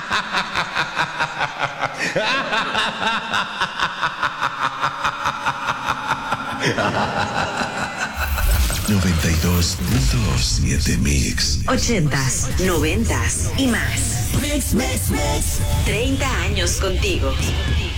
92.7 Mix. 80s, 90s y más. 30 años contigo.